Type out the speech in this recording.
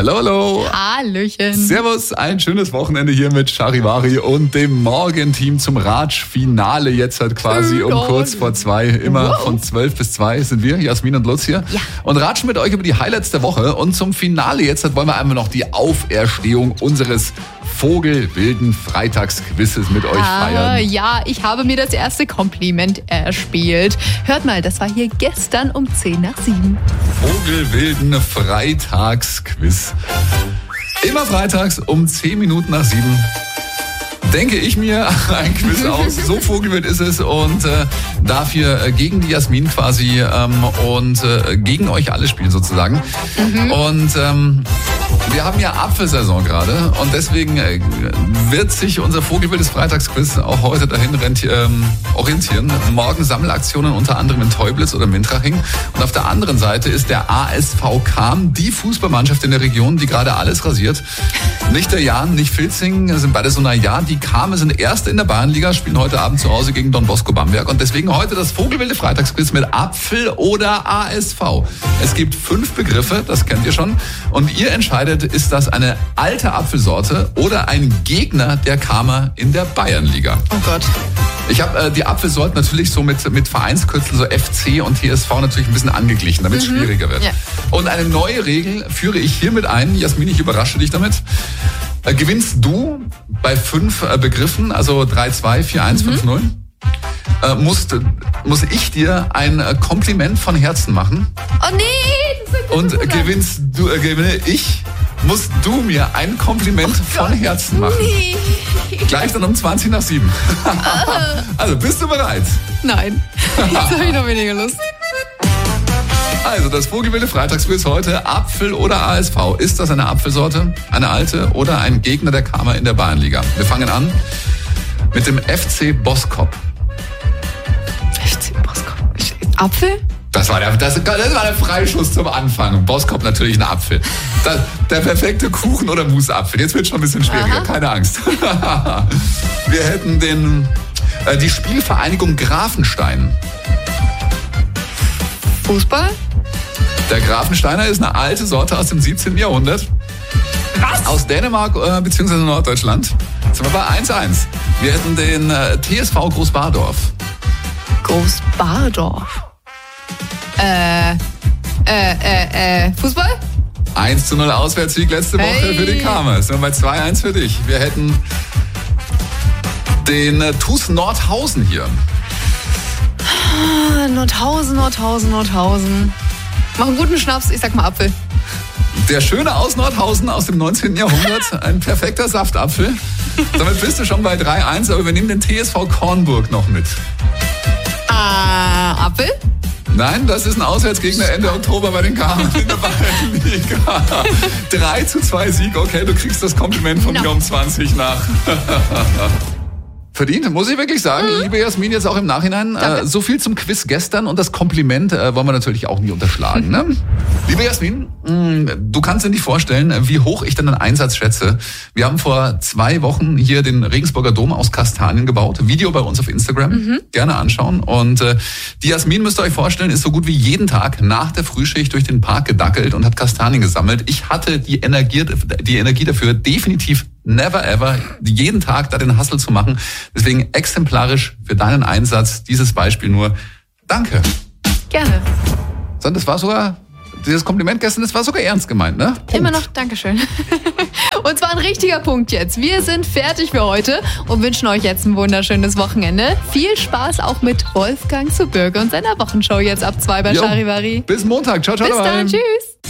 Hallo, hallo. Hallöchen. Servus, ein schönes Wochenende hier mit Charivari und dem Morgenteam zum Ratsch-Finale. Jetzt halt quasi um kurz vor 2. Immer von 12 bis 2 sind wir, Jasmin und Lutz hier. Ja. Und ratschen mit euch über die Highlights der Woche. Und zum Finale jetzt halt wollen wir einmal noch die Auferstehung unseres vogelwilden Freitagsquizzes mit euch feiern. Ja, ich habe mir das erste Kompliment erspielt. Hört mal, das war hier gestern um 7:10. Vogelwilden Freitagsquiz. Immer freitags um 7:10 denke ich mir ein Quiz aus. So vogelwild ist es und darf hier gegen die Jasmin quasi und gegen euch alle spielen sozusagen. Und wir haben ja Apfelsaison gerade und deswegen wird sich unser vogelwildes Freitagsquiz auch heute dahin orientieren. Morgen Sammelaktionen unter anderem in Teublitz oder Mintraching. Und auf der anderen Seite ist der ASV Cham, die Fußballmannschaft in der Region, die gerade alles rasiert. Nicht der Jan, nicht Filzing, sind beide so ja. Die Chame sind Erste in der Bayernliga, spielen heute Abend zu Hause gegen Don Bosco Bamberg. Und deswegen heute das vogelwilde Freitagsquiz mit Apfel oder ASV. Es gibt 5 Begriffe, das kennt ihr schon. Und ihr entscheidet, ist das eine alte Apfelsorte oder ein Gegner der Chame in der Bayernliga? Oh Gott. Ich habe die Apfelsorten natürlich so mit Vereinskürzeln, so FC und TSV natürlich ein bisschen angeglichen, damit es schwieriger wird. Ja. Und eine neue Regel führe ich hiermit ein. Jasmin, ich überrasche dich damit. Gewinnst du bei 5 Begriffen, also 3-2, 4-1, 5-0, muss ich dir ein Kompliment von Herzen machen. Oh nee! Und gewinne ich, musst du mir ein Kompliment von Herzen machen. Nee. Gleich dann um 7:20. Also, bist du bereit? Nein, jetzt habe ich noch weniger Lust. Also, das vogelwilde Freitagsquiz heute, Apfel oder ASV. Ist das eine Apfelsorte, eine alte oder ein Gegner der Chame in der Bayernliga? Wir fangen an mit dem FC Boskop. FC Boskop. Apfel? Das war der Freischuss zum Anfang. Boskop natürlich ein Apfel. Der perfekte Kuchen- oder Mousseapfel. Jetzt wird es schon ein bisschen schwieriger, keine Angst. Wir hätten die Spielvereinigung Grafenstein. Fußball? Der Grafensteiner ist eine alte Sorte aus dem 17. Jahrhundert. Was? Aus Dänemark bzw. Norddeutschland. Jetzt sind wir bei 1-1. Wir hätten den TSV Großbardorf. Großbardorf. Fußball? 1:0 Auswärtssieg letzte Woche für die Chame. Sind wir bei 2-1 für dich. Wir hätten den TuS Nordhausen hier. Nordhausen. Mach einen guten Schnaps, ich sag mal Apfel. Der Schöne aus Nordhausen aus dem 19. Jahrhundert. Ein perfekter Saftapfel. Damit bist du schon bei 3-1, aber wir nehmen den TSV Kornburg noch mit. Apfel? Nein, das ist ein Auswärtsgegner Ende Oktober bei den Kamen in der Bayernliga. 3:2 Sieg, okay, du kriegst das Kompliment von mir um 20 nach. Verdient, muss ich wirklich sagen. Liebe Jasmin, jetzt auch im Nachhinein. So viel zum Quiz gestern und das Kompliment wollen wir natürlich auch nie unterschlagen. Ne? Liebe Jasmin, du kannst dir nicht vorstellen, wie hoch ich deinen Einsatz schätze. Wir haben vor 2 Wochen hier den Regensburger Dom aus Kastanien gebaut. Video bei uns auf Instagram. Gerne anschauen. Und die Jasmin, müsst ihr euch vorstellen, ist so gut wie jeden Tag nach der Frühschicht durch den Park gedackelt und hat Kastanien gesammelt. Ich hatte die Energie dafür definitiv never ever, jeden Tag da den Hustle zu machen. Deswegen exemplarisch für deinen Einsatz dieses Beispiel nur. Danke. Gerne. Das war sogar, dieses Kompliment gestern, das war sogar ernst gemeint, ne? Punkt. Immer noch Dankeschön. Und zwar ein richtiger Punkt jetzt. Wir sind fertig für heute und wünschen euch jetzt ein wunderschönes Wochenende. Viel Spaß auch mit Wolfgang zu Bürger und seiner Wochenshow jetzt ab 2 bei Charivari. Bis Montag. Ciao, ciao. Bis dann. Tschüss.